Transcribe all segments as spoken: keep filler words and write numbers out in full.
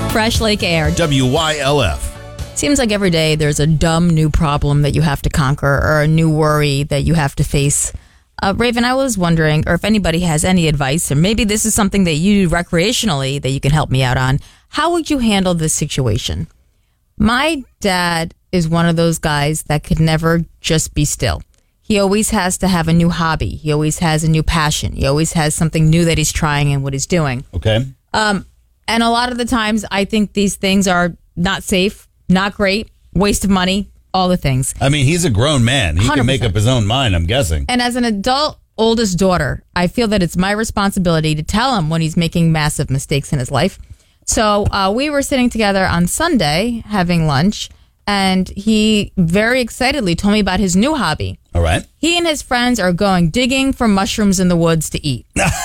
Fresh Lake Air. W Y L F. Seems like every day there's a dumb new problem that you have to conquer or a new worry that you have to face. Uh, Raven, I was wondering, or if anybody has any advice, or maybe this is something that you do recreationally that you can help me out on. How would you handle this situation? My dad is one of those guys that could never just be still. He always has to have a new hobby. He always has a new passion. He always has something new that he's trying and what he's doing. Okay. Um, and a lot of the times I think these things are not safe, not great, waste of money, all the things. I mean, he's a grown man. He one hundred percent. can make up his own mind, I'm guessing. And as an adult oldest daughter, I feel that it's my responsibility to tell him when he's making massive mistakes in his life. So uh, we were sitting together on Sunday having lunch, and he very excitedly told me about his new hobby. All right. He and his friends are going digging for mushrooms in the woods to eat.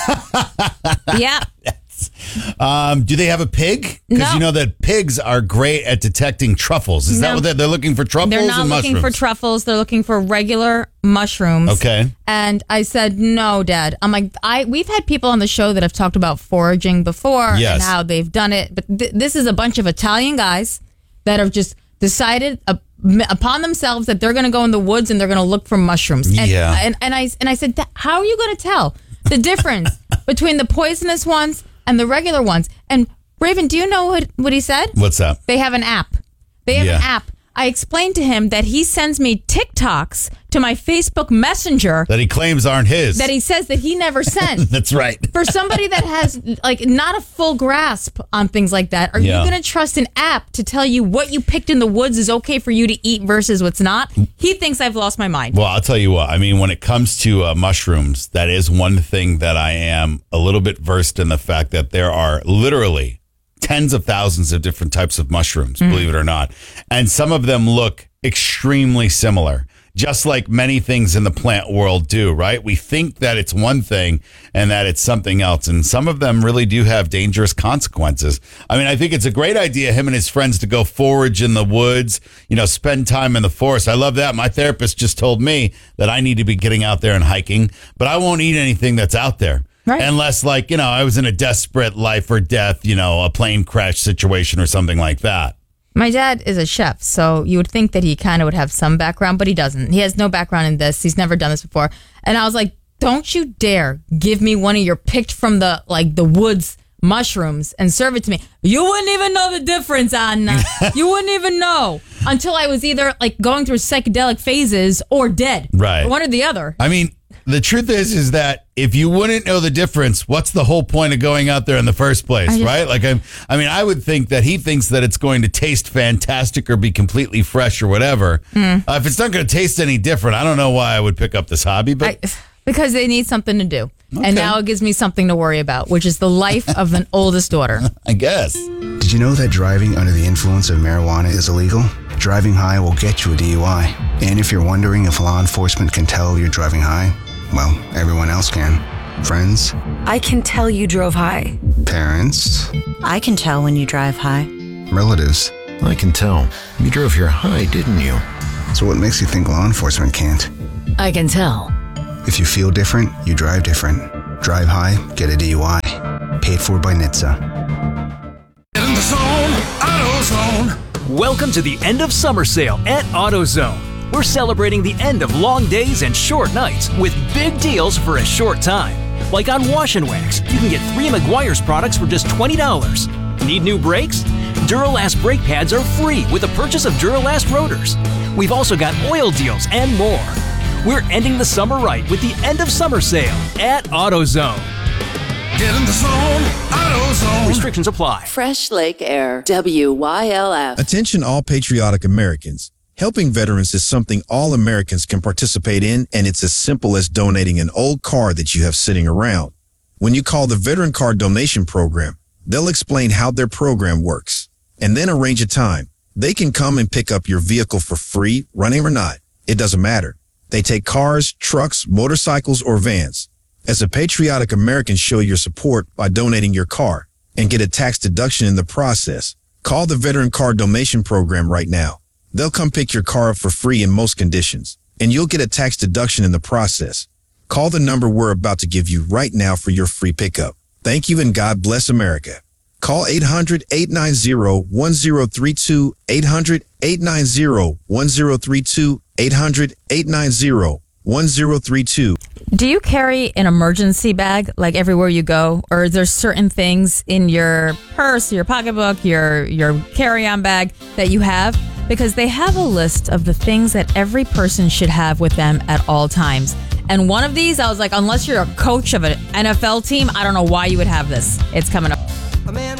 Yeah. Yes. Um, do they have a pig? Because No. you know that pigs are great at detecting truffles. Is that No. what they're, they're looking for? Truffles They're not and looking mushrooms? for truffles. They're looking for regular mushrooms. Okay. And I said, no, Dad. I'm like, I we've had people on the show that have talked about foraging before Yes. and how they've done it. But th- this is a bunch of Italian guys that have just decided uh, m- upon themselves that they're going to go in the woods and they're going to look for mushrooms. And, Yeah. And, and, I, and I said, "Dad, how are you going to tell the difference between the poisonous ones and the regular ones?" And Raven, do you know what, what he said? What's up? They have an app. They have Yeah. an app. I explained to him that he sends me TikToks to my Facebook Messenger That he claims aren't his. that he says that he never sent. That's right. For somebody that has like not a full grasp on things like that, are Yeah. you going to trust an app to tell you what you picked in the woods is okay for you to eat versus what's not? He thinks I've lost my mind. Well, I'll tell you what. I mean, when it comes to uh, mushrooms, that is one thing that I am a little bit versed in, the fact that there are literally tens of thousands of different types of mushrooms, Mm. believe it or not. And some of them look extremely similar, just like many things in the plant world do, right? We think that it's one thing and that it's something else. And some of them really do have dangerous consequences. I mean, I think it's a great idea, him and his friends, to go forage in the woods, you know, spend time in the forest. I love that. My therapist just told me that I need to be getting out there and hiking, but I won't eat anything that's out there. Right. Unless, like, you know, I was in a desperate life or death, you know, a plane crash situation or something like that. My dad is a chef, so you would think that he kind of would have some background, but he doesn't. He has no background in this. He's never done this before. And I was like, don't you dare give me one of your picked from the, like, the woods mushrooms and serve it to me. You wouldn't even know the difference, Anna. You wouldn't even know until I was either, like, going through psychedelic phases or dead. Right. One or the other. I mean, the truth is, is that if you wouldn't know the difference, what's the whole point of going out there in the first place, I just- right? Like, I'm, I mean, I would think that he thinks that it's going to taste fantastic or be completely fresh or whatever. Mm. Uh, if it's not going to taste any different, I don't know why I would pick up this hobby, but I, because they need something to do. Okay. And now it gives me something to worry about, which is the life of an oldest daughter. I guess. Did you know that driving under the influence of marijuana is illegal? Driving high will get you a D U I. And if you're wondering if law enforcement can tell you're driving high, well, everyone else can. Friends, I can tell you drove high. parents, I can tell when you drive high. relatives. I can tell. You drove here high, didn't you? So what makes you think law enforcement can't? I can tell. If you feel different, you drive different. Drive high, get a D U I. Paid for by N H T S A. In the zone, AutoZone. Welcome to the end of summer sale at AutoZone. We're celebrating the end of long days and short nights with big deals for a short time. Like on Wash and Wax, you can get three Meguiar's products for just twenty dollars. Need new brakes? Duralast brake pads are free with the purchase of Duralast rotors. We've also got oil deals and more. We're ending the summer right with the end of summer sale at AutoZone. Get in the zone, AutoZone. Restrictions apply. Fresh Lake Air, W Y L F. Attention all patriotic Americans. Helping veterans is something all Americans can participate in, and it's as simple as donating an old car that you have sitting around. When you call the Veteran Car Donation Program, they'll explain how their program works, and then arrange a time. They can come and pick up your vehicle for free, running or not. It doesn't matter. They take cars, trucks, motorcycles, or vans. As a patriotic American, show your support by donating your car and get a tax deduction in the process. Call the Veteran Car Donation Program right now. They'll come pick your car up for free in most conditions, and you'll get a tax deduction in the process. Call the number we're about to give you right now for your free pickup. Thank you, and God bless America. Call eight hundred, eight nine zero, one zero three two, eight hundred, eight nine zero, one zero three two, eight hundred, eight nine zero, one zero three two. Do you carry an emergency bag like everywhere you go? Or is there certain things in your purse, your pocketbook, your, your carry-on bag that you have? Because they have a list of the things that every person should have with them at all times. And one of these, I was like, unless you're a coach of an N F L team, I don't know why you would have this. It's coming up.